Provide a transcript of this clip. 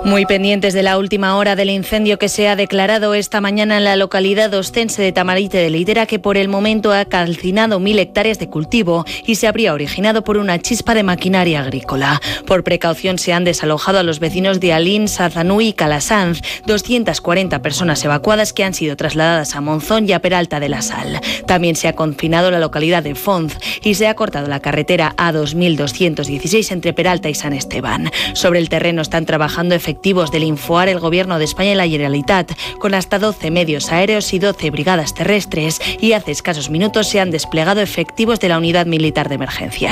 Muy pendientes de la última hora del incendio que se ha declarado esta mañana en la localidad ostense de Tamarite de Leitera, que por el momento ha calcinado 1.000 hectáreas de cultivo y se habría originado por una chispa de maquinaria agrícola. Por precaución se han desalojado a los vecinos de Alín, Sazanú y Calasanz, 240 personas evacuadas que han sido trasladadas a Monzón y a Peralta de la Sal. También se ha confinado la localidad de Fonz y se ha cortado la carretera A2216 entre Peralta y San Esteban. Sobre el terreno están trabajando efectivos del Infoar, el Gobierno de España y la Generalitat, con hasta 12 medios aéreos y 12 brigadas terrestres, y hace escasos minutos se han desplegado efectivos de la Unidad Militar de Emergencia.